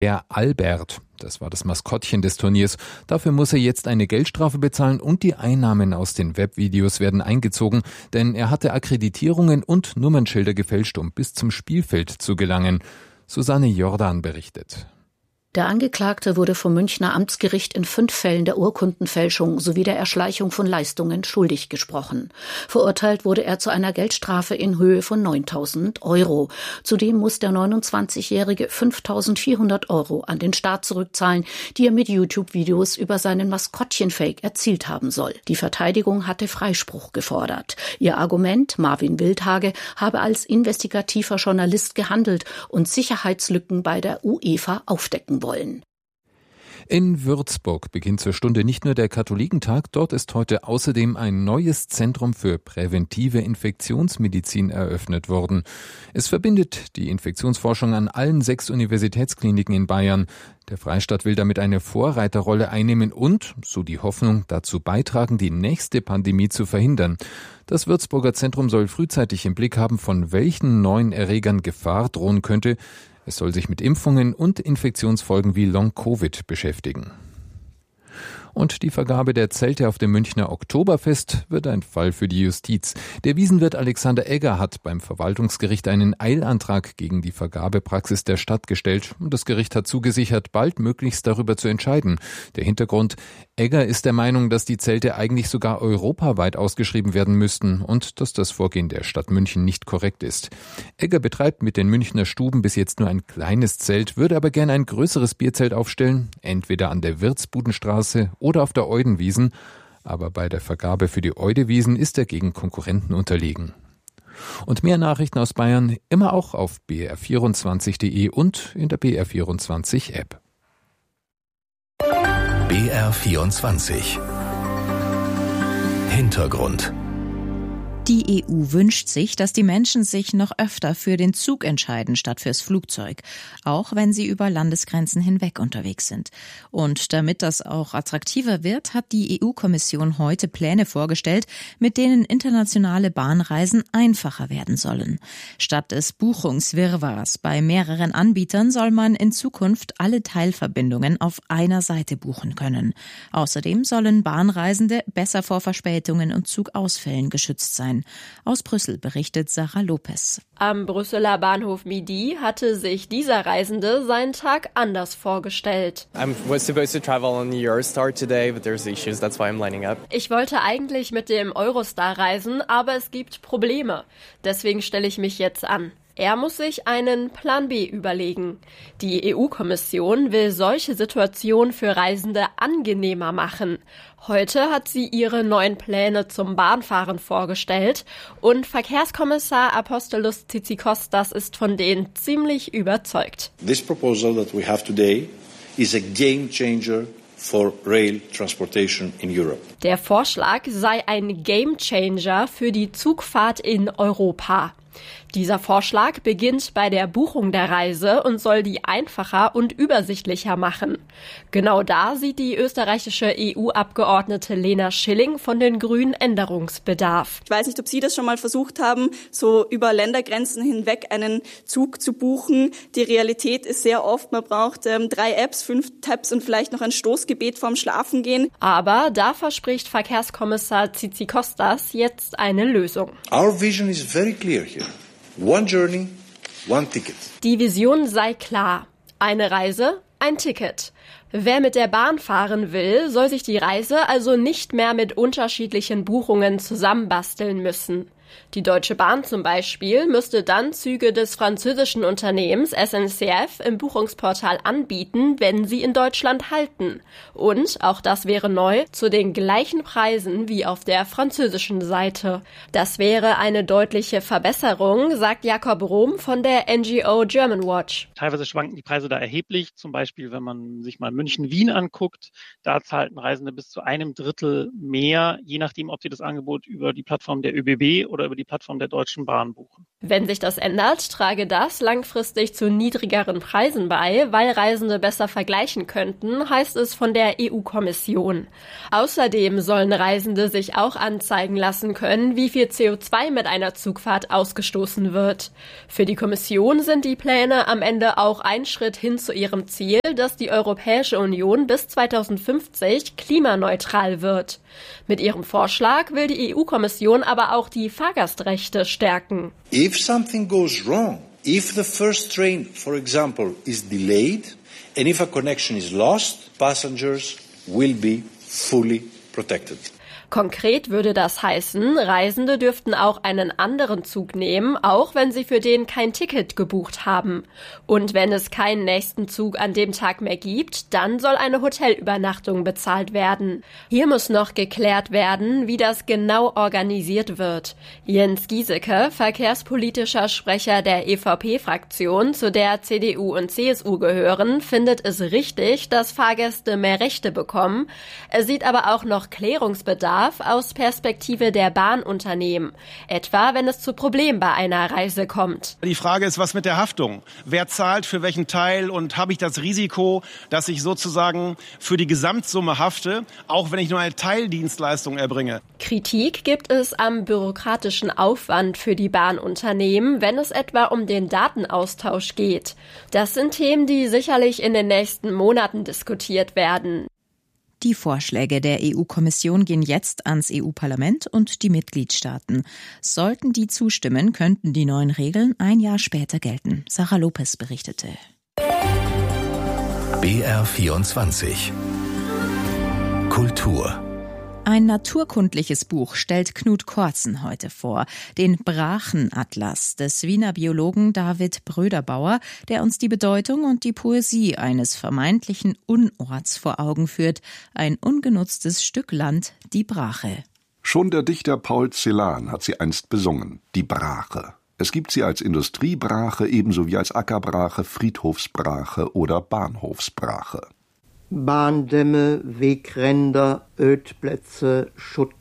Der Albert, das war das Maskottchen des Turniers. Dafür muss er jetzt eine Geldstrafe bezahlen und die Einnahmen aus den Webvideos werden eingezogen, denn er hatte Akkreditierungen und Nummernschilder gefälscht, um bis zum Spielfeld zu gelangen. Susanne Jordan berichtet. Der Angeklagte wurde vom Münchner Amtsgericht in 5 Fällen der Urkundenfälschung sowie der Erschleichung von Leistungen schuldig gesprochen. Verurteilt wurde er zu einer Geldstrafe in Höhe von 9.000 €. Zudem muss der 29-Jährige 5.400 € an den Staat zurückzahlen, die er mit YouTube-Videos über seinen Maskottchen-Fake erzielt haben soll. Die Verteidigung hatte Freispruch gefordert. Ihr Argument, Marvin Wildhage habe als investigativer Journalist gehandelt und Sicherheitslücken bei der UEFA aufdecken wollen. In Würzburg beginnt zur Stunde nicht nur der Katholikentag, dort ist heute außerdem ein neues Zentrum für präventive Infektionsmedizin eröffnet worden. Es verbindet die Infektionsforschung an allen 6 Universitätskliniken in Bayern. Der Freistaat will damit eine Vorreiterrolle einnehmen und, so die Hoffnung, dazu beitragen, die nächste Pandemie zu verhindern. Das Würzburger Zentrum soll frühzeitig im Blick haben, von welchen neuen Erregern Gefahr drohen könnte. Es soll sich mit Impfungen und Infektionsfolgen wie Long-Covid beschäftigen. Und die Vergabe der Zelte auf dem Münchner Oktoberfest wird ein Fall für die Justiz. Der Wiesenwirt Alexander Egger hat beim Verwaltungsgericht einen Eilantrag gegen die Vergabepraxis der Stadt gestellt. Und das Gericht hat zugesichert, baldmöglichst darüber zu entscheiden. Der Hintergrund: Egger ist der Meinung, dass die Zelte eigentlich sogar europaweit ausgeschrieben werden müssten und dass das Vorgehen der Stadt München nicht korrekt ist. Egger betreibt mit den Münchner Stuben bis jetzt nur ein kleines Zelt, würde aber gern ein größeres Bierzelt aufstellen, entweder an der Wirtsbudenstraße oder auf der Eudenwiesen, aber bei der Vergabe für die Eudewiesen ist er gegen Konkurrenten unterlegen. Und mehr Nachrichten aus Bayern immer auch auf br24.de und in der BR24-App. BR24 Hintergrund. Die EU wünscht sich, dass die Menschen sich noch öfter für den Zug entscheiden statt fürs Flugzeug, auch wenn sie über Landesgrenzen hinweg unterwegs sind. Und damit das auch attraktiver wird, hat die EU-Kommission heute Pläne vorgestellt, mit denen internationale Bahnreisen einfacher werden sollen. Statt des Buchungswirrwarrs bei mehreren Anbietern soll man in Zukunft alle Teilverbindungen auf einer Seite buchen können. Außerdem sollen Bahnreisende besser vor Verspätungen und Zugausfällen geschützt sein. Aus Brüssel berichtet Sarah Lopez. Am Brüsseler Bahnhof Midi hatte sich dieser Reisende seinen Tag anders vorgestellt. Ich wollte eigentlich mit dem Eurostar reisen, aber es gibt Probleme. Deswegen stelle ich mich jetzt an. Er muss sich einen Plan B überlegen. Die EU-Kommission will solche Situationen für Reisende angenehmer machen. Heute hat sie ihre neuen Pläne zum Bahnfahren vorgestellt und Verkehrskommissar Apostolos Tzitzikostas ist von denen ziemlich überzeugt. This proposal that we have today is a game changer for rail transportation in Europe. Der Vorschlag sei ein Game Changer für die Zugfahrt in Europa. Dieser Vorschlag beginnt bei der Buchung der Reise und soll die einfacher und übersichtlicher machen. Genau da sieht die österreichische EU-Abgeordnete Lena Schilling von den Grünen Änderungsbedarf. Ich weiß nicht, ob Sie das schon mal versucht haben, so über Ländergrenzen hinweg einen Zug zu buchen. Die Realität ist sehr oft, man braucht 3 Apps, 5 Tabs und vielleicht noch ein Stoßgebet vorm Schlafengehen. Aber da verspricht Verkehrskommissar Tzitzikostas jetzt eine Lösung. Our vision is very clear here. One journey, one ticket. Die Vision sei klar. Eine Reise, ein Ticket. Wer mit der Bahn fahren will, soll sich die Reise also nicht mehr mit unterschiedlichen Buchungen zusammenbasteln müssen. Die Deutsche Bahn zum Beispiel müsste dann Züge des französischen Unternehmens SNCF im Buchungsportal anbieten, wenn sie in Deutschland halten. Und, auch das wäre neu, zu den gleichen Preisen wie auf der französischen Seite. Das wäre eine deutliche Verbesserung, sagt Jakob Rohm von der NGO Germanwatch. Teilweise schwanken die Preise da erheblich. Zum Beispiel, wenn man sich mal München-Wien anguckt, da zahlten Reisende bis zu 1/3 mehr, je nachdem, ob sie das Angebot über die Plattform der ÖBB oder über die Plattform der Deutschen Bahn buchen. Wenn sich das ändert, trage das langfristig zu niedrigeren Preisen bei, weil Reisende besser vergleichen könnten, heißt es von der EU-Kommission. Außerdem sollen Reisende sich auch anzeigen lassen können, wie viel CO2 mit einer Zugfahrt ausgestoßen wird. Für die Kommission sind die Pläne am Ende auch ein Schritt hin zu ihrem Ziel, dass die Europäische Union bis 2050 klimaneutral wird. Mit ihrem Vorschlag will die EU-Kommission aber auch die Fahrgastrechte stärken. If something goes wrong, if the first train, for example, is delayed, and if a connection is lost, passengers will be fully protected. Konkret würde das heißen, Reisende dürften auch einen anderen Zug nehmen, auch wenn sie für den kein Ticket gebucht haben. Und wenn es keinen nächsten Zug an dem Tag mehr gibt, dann soll eine Hotelübernachtung bezahlt werden. Hier muss noch geklärt werden, wie das genau organisiert wird. Jens Giesecke, verkehrspolitischer Sprecher der EVP-Fraktion, zu der CDU und CSU gehören, findet es richtig, dass Fahrgäste mehr Rechte bekommen. Er sieht aber auch noch Klärungsbedarf aus Perspektive der Bahnunternehmen, etwa wenn es zu Problemen bei einer Reise kommt. Die Frage ist, was mit der Haftung? Wer zahlt für welchen Teil und habe ich das Risiko, dass ich sozusagen für die Gesamtsumme hafte, auch wenn ich nur eine Teildienstleistung erbringe? Kritik gibt es am bürokratischen Aufwand für die Bahnunternehmen, wenn es etwa um den Datenaustausch geht. Das sind Themen, die sicherlich in den nächsten Monaten diskutiert werden. Die Vorschläge der EU-Kommission gehen jetzt ans EU-Parlament und die Mitgliedstaaten. Sollten die zustimmen, könnten die neuen Regeln ein Jahr später gelten. Sarah Lopez berichtete. BR24 Kultur. Ein naturkundliches Buch stellt Knut Kortzen heute vor, den Brachenatlas des Wiener Biologen David Bröderbauer, der uns die Bedeutung und die Poesie eines vermeintlichen Unorts vor Augen führt, ein ungenutztes Stück Land, die Brache. Schon der Dichter Paul Celan hat sie einst besungen, die Brache. Es gibt sie als Industriebrache ebenso wie als Ackerbrache, Friedhofsbrache oder Bahnhofsbrache. Bahndämme, Wegränder, Ödplätze, Schutt.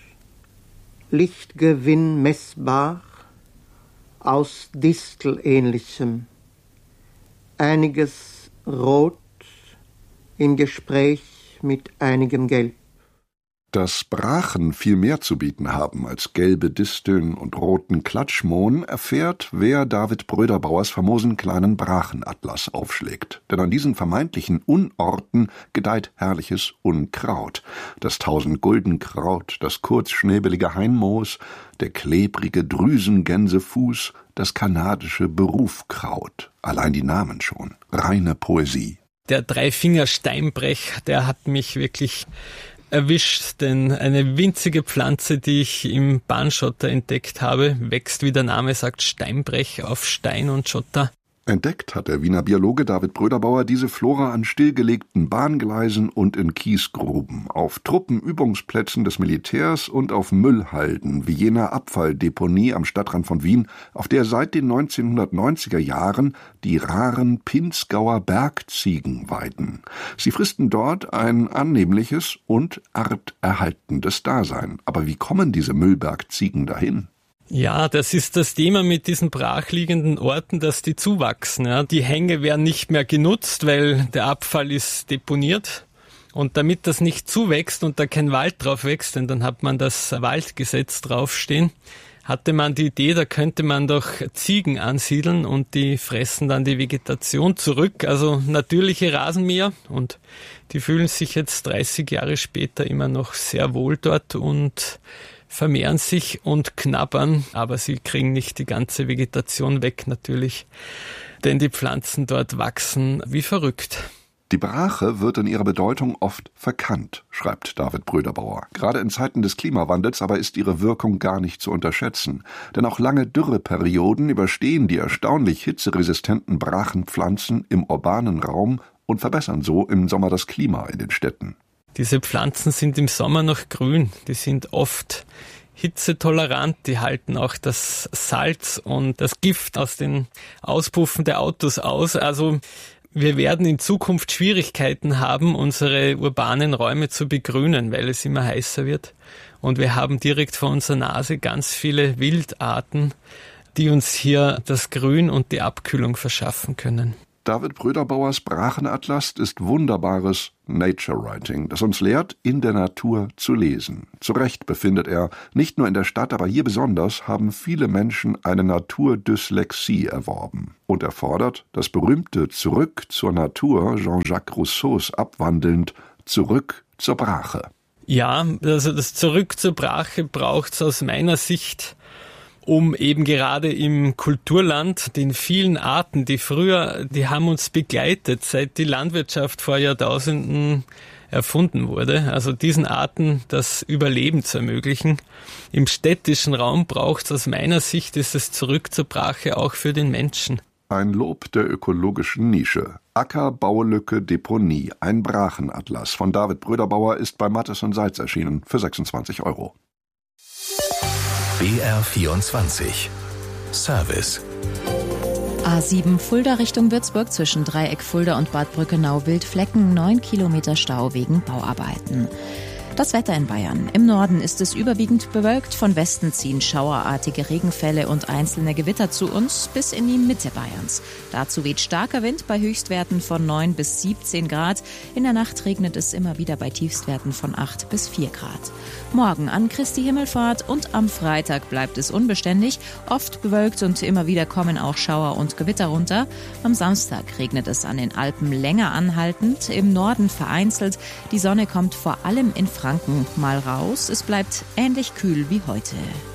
Lichtgewinn messbar aus Distelähnlichem. Einiges rot im Gespräch mit einigem Gelb. Dass Brachen viel mehr zu bieten haben als gelbe Disteln und roten Klatschmohn, erfährt, wer David Bröderbauers famosen kleinen Brachenatlas aufschlägt. Denn an diesen vermeintlichen Unorten gedeiht herrliches Unkraut. Das Tausendguldenkraut, das kurzschnäbelige Hainmoos, der klebrige Drüsengänsefuß, das kanadische Berufkraut. Allein die Namen schon. Reine Poesie. Der Dreifinger-Steinbrech, der hat mich wirklich erwischt, denn eine winzige Pflanze, die ich im Bahnschotter entdeckt habe, wächst, wie der Name sagt, Steinbrech auf Stein und Schotter. Entdeckt hat der Wiener Biologe David Bröderbauer diese Flora an stillgelegten Bahngleisen und in Kiesgruben, auf Truppenübungsplätzen des Militärs und auf Müllhalden, wie jener Abfalldeponie am Stadtrand von Wien, auf der seit den 1990er Jahren die raren Pinzgauer Bergziegen weiden. Sie fristen dort ein annehmliches und arterhaltendes Dasein. Aber wie kommen diese Müllbergziegen dahin? Ja, das ist das Thema mit diesen brachliegenden Orten, dass die zuwachsen. Ja. Die Hänge werden nicht mehr genutzt, weil der Abfall ist deponiert. Und damit das nicht zuwächst und da kein Wald drauf wächst, denn dann hat man das Waldgesetz draufstehen, hatte man die Idee, da könnte man doch Ziegen ansiedeln und die fressen dann die Vegetation zurück, also natürliche Rasenmäher, und die fühlen sich jetzt 30 Jahre später immer noch sehr wohl dort und vermehren sich und knabbern, aber sie kriegen nicht die ganze Vegetation weg natürlich, denn die Pflanzen dort wachsen wie verrückt. Die Brache wird in ihrer Bedeutung oft verkannt, schreibt David Bröderbauer. Gerade in Zeiten des Klimawandels aber ist ihre Wirkung gar nicht zu unterschätzen. Denn auch lange Dürreperioden überstehen die erstaunlich hitzeresistenten Brachenpflanzen im urbanen Raum und verbessern so im Sommer das Klima in den Städten. Diese Pflanzen sind im Sommer noch grün, die sind oft hitzetolerant, die halten auch das Salz und das Gift aus den Auspuffen der Autos aus. Also wir werden in Zukunft Schwierigkeiten haben, unsere urbanen Räume zu begrünen, weil es immer heißer wird. Und wir haben direkt vor unserer Nase ganz viele Wildarten, die uns hier das Grün und die Abkühlung verschaffen können. David Bröderbauers Brachenatlas ist wunderbares Nature Writing, das uns lehrt, in der Natur zu lesen. Zu Recht befindet er, nicht nur in der Stadt, aber hier besonders, haben viele Menschen eine Naturdyslexie erworben. Und er fordert, das berühmte Zurück zur Natur Jean-Jacques Rousseaus abwandelnd Zurück zur Brache. Ja, also das Zurück zur Brache braucht es aus meiner Sicht, um eben gerade im Kulturland den vielen Arten, die haben uns begleitet, seit die Landwirtschaft vor Jahrtausenden erfunden wurde. Also diesen Arten das Überleben zu ermöglichen. Im städtischen Raum braucht es aus meiner Sicht dieses Zurück zur Brache auch für den Menschen. Ein Lob der ökologischen Nische. Acker, Baulücke, Deponie. Ein Brachenatlas von David Bröderbauer ist bei Mattes und Seitz erschienen für 26 €. BR24 Service. A7 Fulda Richtung Würzburg zwischen Dreieck Fulda und Bad Brückenau Wildflecken, 9 Kilometer Stau wegen Bauarbeiten. Das Wetter in Bayern. Im Norden ist es überwiegend bewölkt, von Westen ziehen schauerartige Regenfälle und einzelne Gewitter zu uns bis in die Mitte Bayerns. Dazu weht starker Wind bei Höchstwerten von 9 bis 17 Grad. In der Nacht regnet es immer wieder bei Tiefstwerten von 8 bis 4 Grad. Morgen an Christi Himmelfahrt und am Freitag bleibt es unbeständig, oft bewölkt und immer wieder kommen auch Schauer und Gewitter runter. Am Samstag regnet es an den Alpen länger anhaltend, im Norden vereinzelt. Die Sonne kommt vor allem in Franken mal raus. Es bleibt ähnlich kühl wie heute.